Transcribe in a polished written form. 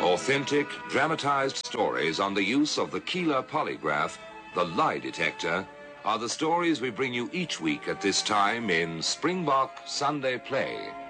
Authentic, dramatized stories on the use of the Keeler polygraph, the lie detector, are the stories we bring you each week at this time in Springbok Sunday Play.